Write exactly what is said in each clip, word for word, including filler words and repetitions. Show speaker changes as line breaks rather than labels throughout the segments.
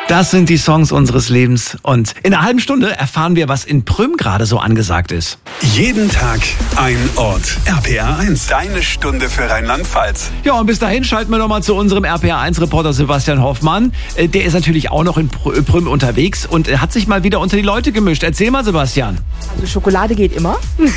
Das sind die Songs unseres Lebens. Und in einer halben Stunde erfahren wir, was in Prüm gerade so angesagt ist.
Jeden Tag ein Ort. R P R eins. Deine Stunde für Rheinland-Pfalz.
Ja, und bis dahin schalten wir nochmal zu unserem R P R eins Reporter Sebastian Hoffmann. Der ist natürlich auch noch in Prüm unterwegs und hat sich mal wieder unter die Leute gemischt. Erzähl mal, Sebastian.
Also Schokolade geht immer.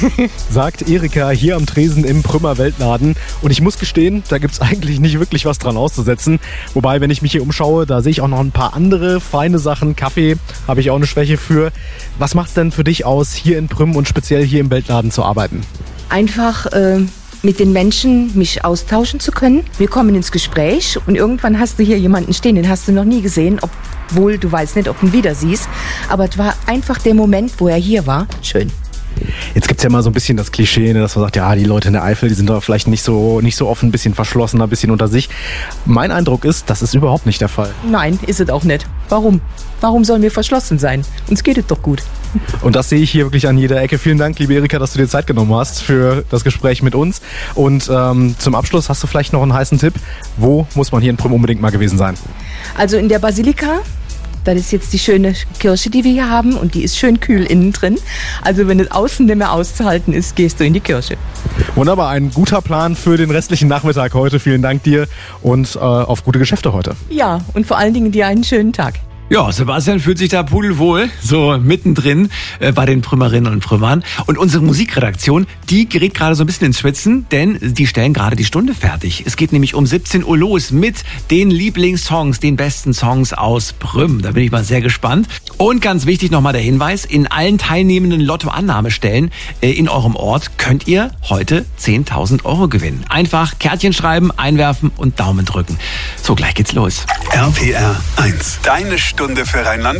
Sagt Erika hier am Tresen im Prümer Weltladen. Und ich muss gestehen, da gibt's eigentlich nicht wirklich was dran auszusetzen. Wobei, wenn ich mich hier umschaue, da sehe ich auch noch ein paar andere feine Sachen. Kaffee habe ich auch eine Schwäche für. Was macht's denn für dich aus, hier in Prüm und speziell hier im Weltladen zu arbeiten?
Einfach äh, mit den Menschen mich austauschen zu können. Wir kommen ins Gespräch und irgendwann hast du hier jemanden stehen, den hast du noch nie gesehen, obwohl du weißt nicht, ob du ihn wieder siehst. Aber es war einfach der Moment, wo er hier war, schön.
Jetzt gibt's ja mal so ein bisschen das Klischee, dass man sagt, ja, die Leute in der Eifel, die sind da vielleicht nicht so, nicht so offen, ein bisschen verschlossener, ein bisschen unter sich. Mein Eindruck ist, das ist überhaupt nicht der Fall.
Nein, ist es auch nicht. Warum? Warum sollen wir verschlossen sein? Uns geht es doch gut.
Und das sehe ich hier wirklich an jeder Ecke. Vielen Dank, liebe Erika, dass du dir Zeit genommen hast für das Gespräch mit uns. Und ähm, zum Abschluss hast du vielleicht noch einen heißen Tipp. Wo muss man hier in Prüm unbedingt mal gewesen sein?
Also in der Basilika. Das ist jetzt die schöne Kirche, die wir hier haben, und die ist schön kühl innen drin. Also wenn es außen nicht mehr auszuhalten ist, gehst du in die Kirche.
Wunderbar, ein guter Plan für den restlichen Nachmittag heute. Vielen Dank dir und äh, auf gute Geschäfte heute.
Ja, und vor allen Dingen dir einen schönen Tag.
Ja, Sebastian fühlt sich da pudelwohl, so mittendrin äh, bei den Prümerinnen und Prümern. Und unsere Musikredaktion, die gerät gerade so ein bisschen ins Schwitzen, denn die stellen gerade die Stunde fertig. Es geht nämlich um siebzehn Uhr los mit den Lieblingssongs, den besten Songs aus Prüm. Da bin ich mal sehr gespannt. Und ganz wichtig nochmal der Hinweis, in allen teilnehmenden Lottoannahmestellen äh, in eurem Ort könnt ihr heute zehntausend Euro gewinnen. Einfach Kärtchen schreiben, einwerfen und Daumen drücken. So, gleich geht's los.
R P R eins. Deine Stunde für Rheinland-Pfalz.